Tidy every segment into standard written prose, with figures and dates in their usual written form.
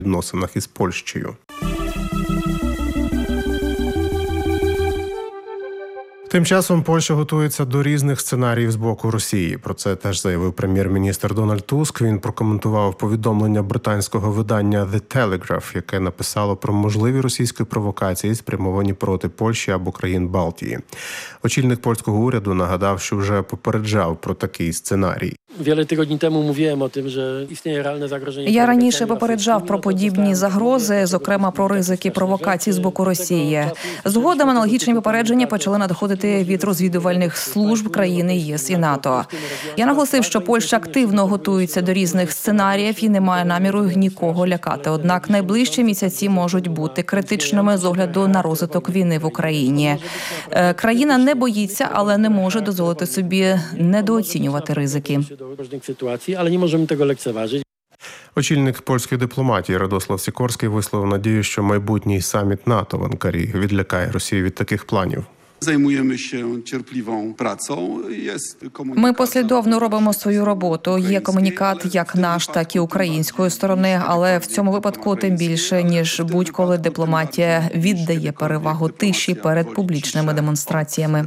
відносинах із Польщею. Тим часом Польща готується до різних сценаріїв з боку Росії. Про це теж заявив прем'єр-міністр Дональд Туск. Він прокоментував повідомлення британського видання The Telegraph, яке написало про можливі російські провокації, спрямовані проти Польщі або країн Балтії. Очільник польського уряду нагадав, що вже попереджав про такий сценарій. Я раніше попереджав про подібні загрози, зокрема про ризики провокацій з боку Росії. Згодом аналогічні попередження почали надходити від розвідувальних служб країни ЄС і НАТО. Я наголосив, що Польща активно готується до різних сценаріїв і не має наміру нікого лякати. Однак найближчі місяці можуть бути критичними з огляду на розвиток війни в Україні. Країна не боїться, але не може дозволити собі недооцінювати ризики. Але не можемо того lekceważyć. Очільник польської дипломатії Радослав Сікорський висловив надію, що майбутній саміт НАТО в Анкарі відлякає Росію від таких планів. Ми послідовно робимо свою роботу. Є комунікат як наш, так і української сторони, але в цьому випадку тим більше, ніж будь-коли дипломатія віддає перевагу тиші перед публічними демонстраціями.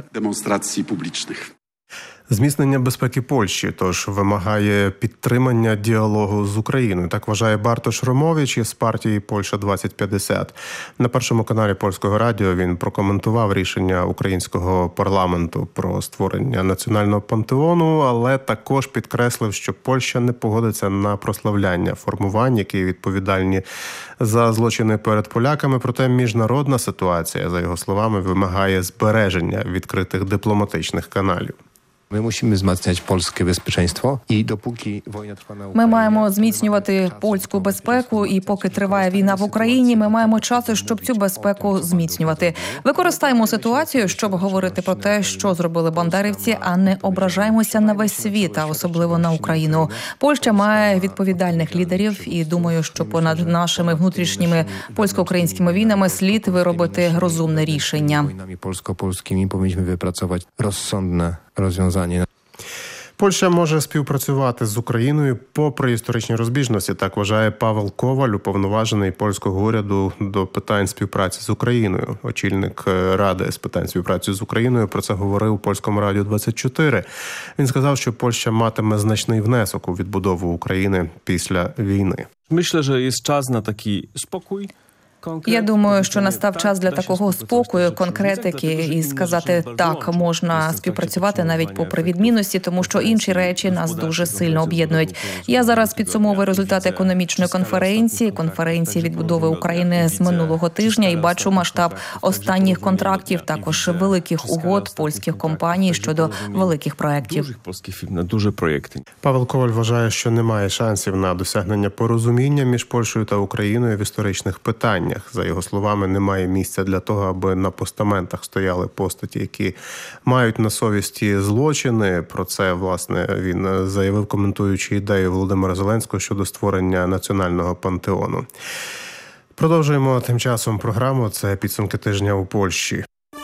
Зміцнення безпеки Польщі, тож вимагає підтримання діалогу з Україною. Так вважає Бартош Ромович із партії «Польща-2050». На Першому каналі Польського радіо він прокоментував рішення українського парламенту про створення національного пантеону, але також підкреслив, що Польща не погодиться на прославляння формувань, які відповідальні за злочини перед поляками. Проте міжнародна ситуація, за його словами, вимагає збереження відкритих дипломатичних каналів. Ми мусимо зміцнювати польське безпеченство, і допоки війна триває на Україні. Ми маємо зміцнювати польську безпеку, і поки триває війна в Україні, ми маємо час, щоб цю безпеку зміцнювати. Використаємо ситуацію, щоб говорити про те, що зробили бандерівці, а не ображаємося на весь світ, а особливо на Україну. Польща має відповідальних лідерів, і думаю, що понад нашими внутрішніми польсько-українськими війнами слід виробити розумне рішення. Війнами польсько-польськими повинні випрацювати розсудне розв'язання. Польща може співпрацювати з Україною попри історичні розбіжності, так вважає Павел Коваль, уповноважений польського уряду до питань співпраці з Україною. Очільник Ради з питань співпраці з Україною про це говорив у Польському радіо 24. Він сказав, що Польща матиме значний внесок у відбудову України після війни. Myślę, że jest czas na taki spokój. Я думаю, що настав час для такого спокою, конкретики і сказати так, можна співпрацювати навіть попри відмінності, тому що інші речі нас дуже сильно об'єднують. Я зараз підсумовую результати економічної конференції відбудови України з минулого тижня і бачу масштаб останніх контрактів, також великих угод польських компаній щодо великих проєктів. Дуже проєкти. Павел Коваль вважає, що немає шансів на досягнення порозуміння між Польщею та Україною в історичних питаннях. За його словами, немає місця для того, аби на постаментах стояли постаті, які мають на совісті злочини. Про це, власне, він заявив, коментуючи ідею Володимира Зеленського щодо створення національного пантеону. Продовжуємо тим часом програму. Це підсумки тижня у Польщі.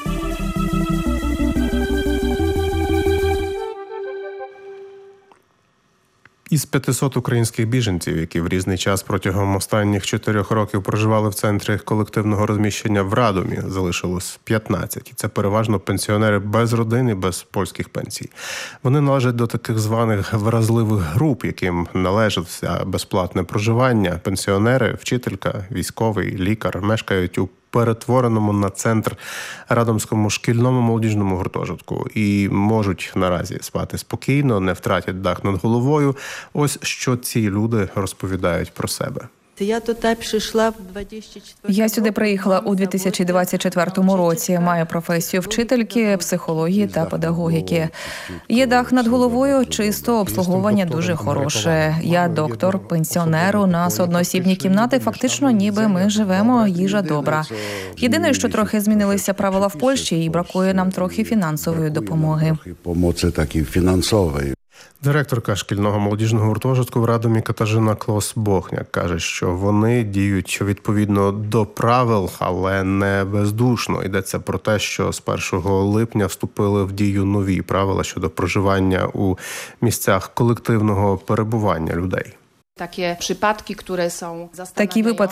Із 500 українських біженців, які в різний час протягом останніх 4 років проживали в центрі колективного розміщення в Радомі, залишилось 15. І це переважно пенсіонери без родин і без польських пенсій. Вони належать до таких званих вразливих груп, яким належить безплатне проживання. Пенсіонери, вчителька, військовий, лікар мешкають у перетвореному на центр Радомському шкільному молодіжному гуртожитку і можуть наразі спати спокійно, не втратять дах над головою. Ось що ці люди розповідають про себе. Я сюди приїхала у 2024 році. Маю професію вчительки, психології та педагогіки. Є дах над головою, чисто, обслуговування дуже хороше. Я доктор, пенсіонер, у нас одноосібні кімнати, фактично ніби ми живемо, їжа добра. Єдине, що трохи змінилися правила в Польщі і бракує нам трохи фінансової допомоги. Директорка шкільного молодіжного гуртожитку в Радомі Катажина Клос-Бохняк каже, що вони діють відповідно до правил, але не бездушно. Йдеться про те, що з 1 липня вступили в дію нові правила щодо проживання у місцях колективного перебування людей. Takie przypadki, które są Такі випадки,